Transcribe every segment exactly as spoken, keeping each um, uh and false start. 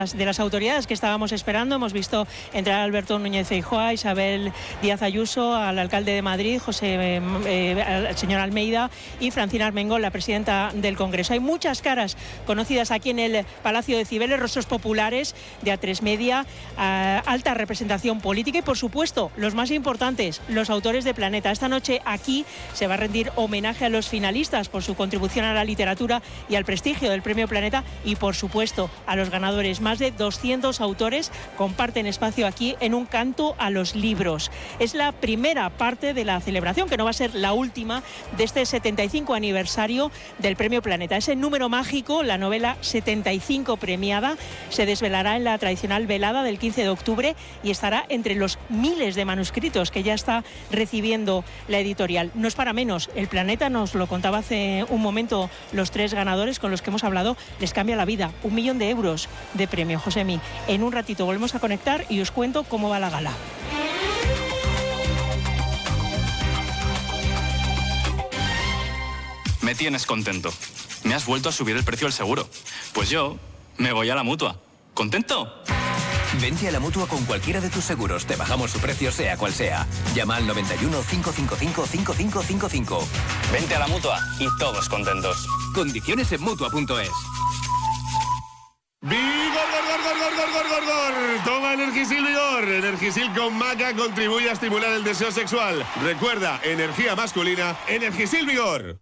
de las autoridades que estábamos esperando. Hemos visto entrar a Alberto Núñez Feijóo, a Isabel Díaz Ayuso, al alcalde de Madrid, José, eh, eh, al señor Almeida, y Francina Armengol, la presidenta del Congreso. Hay muchas caras conocidas aquí en el Palacio de Cibeles, rostros populares de A tres Media, eh, alta representación política y, por supuesto, los más importantes, los autores de Planeta. Esta noche aquí se va a rendir homenaje a los finalistas por su contribución a la literatura y al prestigio del Premio Planeta y, por supuesto, a los ganadores. Más de doscientos autores comparten espacio aquí en un canto a los libros. Es la primera parte de la celebración, que no va a ser la última, de este setenta y cinco aniversario del Premio Planeta. Ese número mágico, la novela setenta y cinco premiada, se desvelará en la tradicional velada del quince de octubre y estará entre los miles de manuscritos que ya está recibiendo la editorial. No es para menos, el Planeta, nos lo contaba hace un momento los tres ganadores con los que hemos hablado, les cambia la vida. Un millón de euros de premio. Josemi, en un ratito volvemos a conectar y os cuento cómo va la gala. Me tienes contento. Me has vuelto a subir el precio del seguro. Pues yo me voy a la Mutua. ¿Contento? Vente a la Mutua con cualquiera de tus seguros. Te bajamos su precio sea cual sea. Llama al noventa y uno, cinco cinco cinco, cinco cinco cinco cinco. Vente a la Mutua y todos contentos. Condiciones en Mutua punto es. ¡Vigor, gor, gor, gor, gor, gor, gor, gor! Toma Energisil Vigor. Energisil con maca contribuye a estimular el deseo sexual. Recuerda, energía masculina, Energisil Vigor.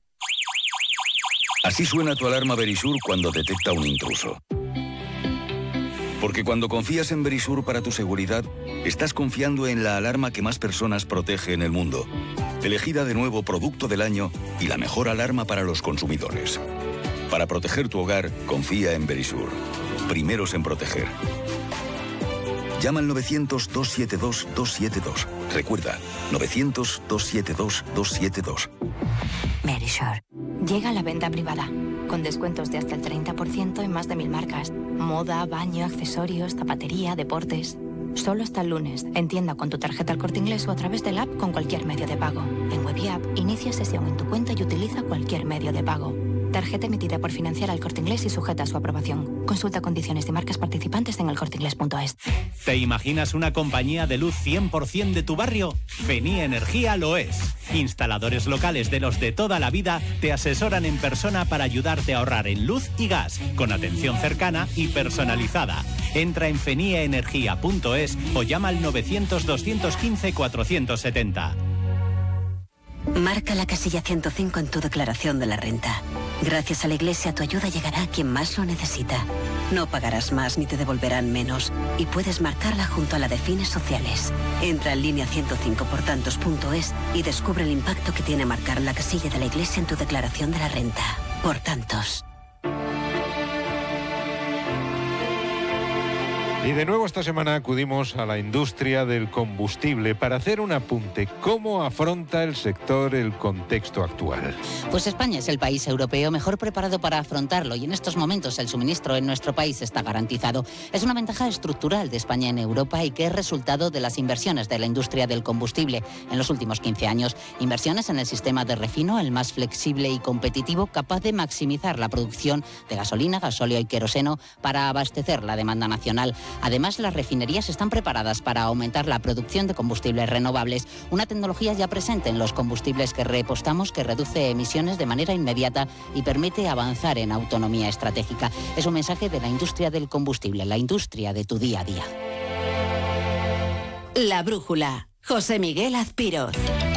Así suena tu alarma Verisur cuando detecta un intruso. Porque cuando confías en Verisur para tu seguridad, estás confiando en la alarma que más personas protege en el mundo. Elegida de nuevo Producto del Año y la mejor alarma para los consumidores. Para proteger tu hogar, confía en Verisur. Primeros en proteger. Llama al novecientos, doscientos setenta y dos, doscientos setenta y dos. Recuerda, novecientos, doscientos setenta y dos, doscientos setenta y dos. Verisur. Llega la venta privada, con descuentos de hasta el treinta por ciento en más de mil marcas. Moda, baño, accesorios, zapatería, deportes. Solo hasta el lunes. En tienda con tu tarjeta El Corte Inglés o a través del app con cualquier medio de pago. En web y app, inicia sesión en tu cuenta y utiliza cualquier medio de pago. Tarjeta emitida por Financiera El Corte Inglés y sujeta a su aprobación. Consulta condiciones de marcas participantes en el corte inglés punto es. ¿Te imaginas una compañía de luz cien por ciento de tu barrio? Fenía Energía lo es. Instaladores locales de los de toda la vida te asesoran en persona para ayudarte a ahorrar en luz y gas, con atención cercana y personalizada. Entra en fenia energía punto es o llama al novecientos, doscientos quince, cuatrocientos setenta. Marca la casilla ciento cinco en tu declaración de la renta. Gracias a la Iglesia, tu ayuda llegará a quien más lo necesita. No pagarás más ni te devolverán menos. Y puedes marcarla junto a la de fines sociales. Entra en línea ciento cinco por tantos punto es y descubre el impacto que tiene marcar la casilla de la Iglesia en tu declaración de la renta. Por tantos. Y de nuevo esta semana acudimos a la industria del combustible para hacer un apunte. ¿Cómo afronta el sector el contexto actual? Pues España es el país europeo mejor preparado para afrontarlo y en estos momentos el suministro en nuestro país está garantizado. Es una ventaja estructural de España en Europa y que es resultado de las inversiones de la industria del combustible en los últimos quince años. Inversiones en el sistema de refino, el más flexible y competitivo, capaz de maximizar la producción de gasolina, gasóleo y queroseno para abastecer la demanda nacional. Además, las refinerías están preparadas para aumentar la producción de combustibles renovables, una tecnología ya presente en los combustibles que repostamos que reduce emisiones de manera inmediata y permite avanzar en autonomía estratégica. Es un mensaje de la industria del combustible, la industria de tu día a día. La brújula. José Miguel Azpiroz.